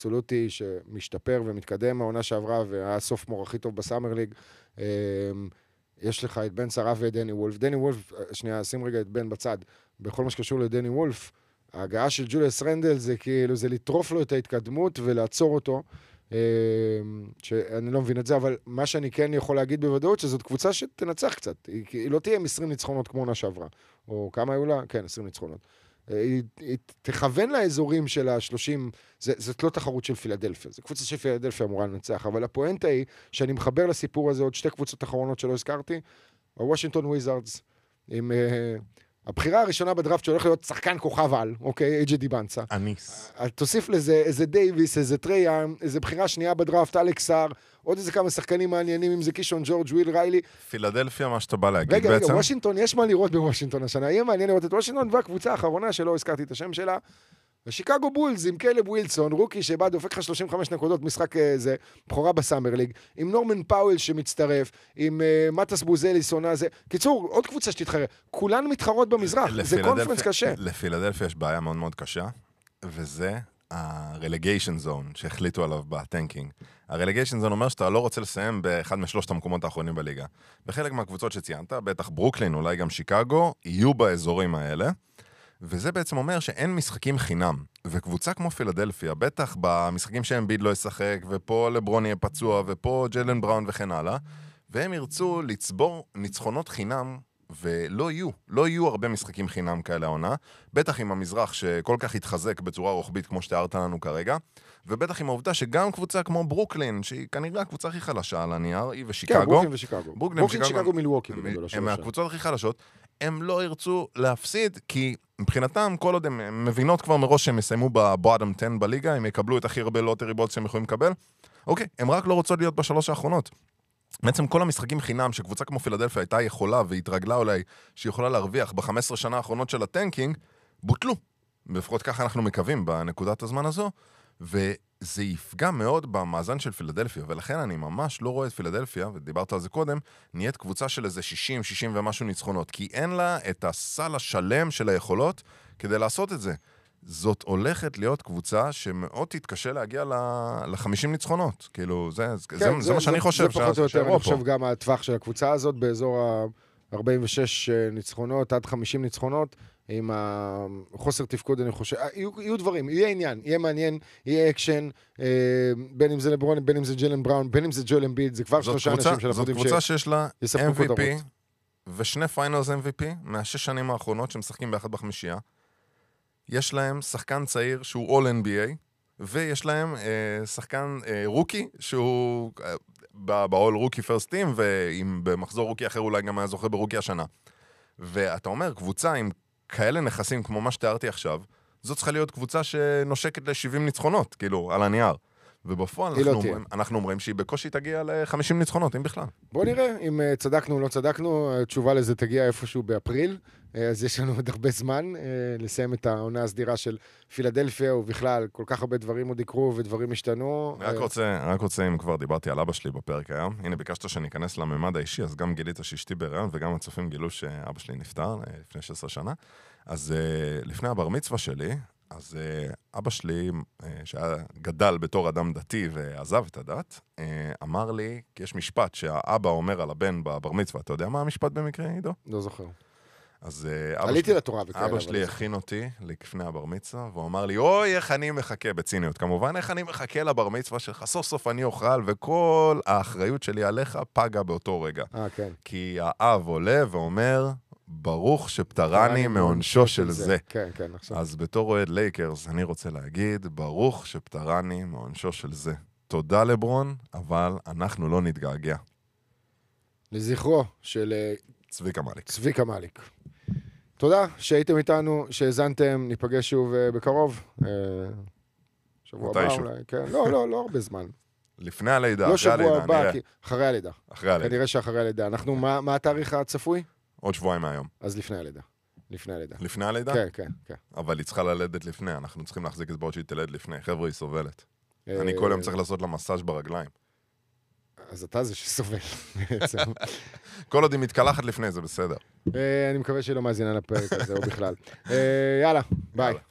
אבסולוטי שמשתפר ומתקדם העונה שעברה, והיה סוף מור הכי טוב בסאמר ליג. יש לך את בן שרף ואת דני וולף. דני וולף, שנייה, שים רגע את בן בצד. בכל מה שקשור לדני וולף, ההגעה של ג'וליאס רנדל זה כאילו, זה לטרוף לו את ההתקדמות ולעצור אותו. שאני לא מבין את זה, אבל מה שאני כן יכול להגיד בוודאות, שזאת קבוצה שתנצח קצת. היא לא תהיה עם 20 ניצחונות כמו עונה שעברה. או כמה היו לה? כן, 20 ניצחונות. היא תכוון לאזורים של ה-30, זאת לא תחרות של פילדלפיה, זו קבוצה של פילדלפיה אמורה לנצח, אבל הפואנטה היא שאני מחבר לסיפור הזה עוד שתי קבוצות אחרונות שלא הזכרתי, הוושינגטון וויזארדס, עם הבחירה הראשונה בדראפט שהולך להיות שחקן כוכב על, אוקיי, אייג'י דיבנצה. אניס. תוסיף לזה איזה דייביס, איזה טרייאם, איזה בחירה שנייה בדראפט, אלכסר, עוד איזה כמה שחקנים מעניינים, אם זה קישון ג'ורג' וויל ריילי. פילדלפיה, מה שאתה בא להגיד רגע, בעצם. רגע, וושינגטון, יש מה לראות בוושינגטון השנה. יהיה מעניין לראות את וושינגטון, והקבוצה האחרונה שלא הזכרתי את השם שלה, השיקגו בולס עם קלב ווילסון, רוקי שבא דופק לך 35 נקודות, משחק זה, בחורה בסאמר ליג, עם נורמן פאוול שמצטרף, עם מטס בוזליסון הזה. קיצור, עוד קבוצה שתתחרה. כולן מתחרות במזרח, זה קונפרנס קשה. לפילדלפיה יש בעיה מאוד מאוד קשה, וזה הרלגיישן זון שהחליטו עליו בטנקינג. הרלגיישן זון אומר שאתה לא רוצה לסיים באחד משלושת המקומות האחרונים בליגה. בחלק מהקבוצות שציינת, בטח ברוקלין, אולי גם שיקגו, יהיו באזורים האלה, וזה בעצם אומר שאין משחקים חינם. וקבוצה כמו פילדלפיה, בטח במשחקים שאמביד לא ישחק, ופה לברון יהיה פצוע, ופה ג'לן בראון וכן הלאה, והם ירצו לצבור ניצחונות חינם, ולא יהיו הרבה משחקים חינם כאלה העונה, בטח עם המזרח שכל כך התחזק בצורה רוחבית כמו שתיארת לנו כרגע, ובטח עם העובדה שגם קבוצה כמו ברוקלין, שהיא כנראה הקבוצה הכי חלשה על הנייר, היא ושיקגו. כן, ברוקלין ושיקגו. ברוקלין, שיקגו, מילווקי. הם מהקבוצות הכי חלשות, הם לא ירצו להפסיד, כי מבחינתם, כל עוד הם מבינות כבר מראש שהם יסיימו בבוטום 10 בליגה, הם יקבלו את הכי הרבה לוטרי בולט שהם יכולים לקבל, אוקיי, הם רק לא רוצות להיות בשלוש האחרונות. בעצם כל המשחקים חינם שקבוצה כמו פילדלפיה הייתה יכולה והתרגלה אולי שהיא יכולה להרוויח ב-15 שנה האחרונות של הטנקינג, בוטלו. לפחות ככה אנחנו מקווים בנקודת הזמן הזו, וזה יפגע מאוד במאזן של פילדלפיה, ולכן אני ממש לא רואה את פילדלפיה, ודיברת על זה קודם, נהיית קבוצה של איזה 60 ומשהו ניצחונות, כי אין לה את הסל השלם של היכולות כדי לעשות את זה. זאת הולכת להיות קבוצה שמאוד תתקשה להגיע ל-50 ניצחונות. כאילו, זה מה שאני חושב. זה פחות או יותר, אני חושב גם הטווח של הקבוצה הזאת, באזור ה-46 ניצחונות, עד 50 ניצחונות, עם החוסר תפקוד, אני חושב. יהיו דברים, יהיה עניין, יהיה מעניין, יהיה אקשן, בין אם זה לברון, בין אם זה ג'לן בראון, בין אם זה ג'ול אמביד, זה כבר שלושה אנשים של זאת קבוצה שיש לה MVP ושני פיינלס MVP מהשש שנים האחרונות שמשחקים באחד בחמישייה. יש להם שחקן צעיר שהוא All-NBA, ויש להם שחקן רוקי, שהוא ב-All Rookie First Team, ואם במחזור רוקי אחר אולי גם היה זוכה ברוקי השנה. ואתה אומר, קבוצה עם כאלה נכסים כמו מה שתיארתי עכשיו, זאת צריכה להיות קבוצה שנושקת ל-70 ניצחונות, כאילו, על הנייר. ובפועל אנחנו אומרים שהיא בקושי תגיע ל-50 ניצחונות, אם בכלל. בוא נראה אם צדקנו או לא צדקנו, התשובה לזה תגיע איפשהו באפריל, אז יש לנו עוד הרבה זמן לסיים את העונה הסדירה של פילדלפיה, ובכלל כל כך הרבה דברים עוד יקרו ודברים השתנו. רק רוצה, אם כבר דיברתי על אבא שלי בפרק היום, הנה ביקשת שאני אכנס לממד האישי, אז גם גילית שאשתי בהיריון, וגם הצופים גילו שאבא שלי נפטר לפני 16 שנה, אז לפני הבר מצווה שלי, אז אבא שלי, שהיה גדל בתור אדם דתי ועזב את הדת, אמר לי, כי יש משפט שהאבא אומר על הבן בבר מצווה, אתה יודע מה המשפט במקרה, עידו? לא זוכר. אז עליתי לתורה וכאלה. אבא שלי הכין אותי לפני הבר מצווה, והוא אמר לי, אוי, איך אני מחכה, בציניות כמובן, איך אני מחכה לבר מצווה שלך, סוף סוף אני אוכל, וכל האחריות שלי עליך פגה באותו רגע. כן. כי האב עולה ואומר, ברוך שפטרני מעונשו של זה. כן, כן, עכשיו. אז בתור אוהד לייקרס, אני רוצה להגיד, ברוך שפטרני מעונשו של זה. תודה לברון, אבל אנחנו לא נתגעגע. לזכרו של צביקה מליק. תודה שהייתם איתנו, שהזנתם, ניפגש שוב בקרוב. שבוע הבא אולי, כן. לא הרבה זמן. לפני הלידה, לא שבוע הבא, אחרי הלידה. כנראה שאחרי הלידה. אנחנו, מה התאריך הצפוי? עוד שבועיים מהיום. אז לפני הלידה. לפני הלידה? כן. אבל היא צריכה ללדת לפני, אנחנו צריכים להחזיק את בעוד שהיא תלד לפני. חבר'ה, היא סובלת. אני כל יום צריך לעשות לה מסאז' ברגליים. אז אתה זה שסובל בעצם. כל עוד היא מתקלחת לפני, זה בסדר. אני מקווה שהיא לא מאזינה לפרק הזה, או בכלל. יאללה, ביי.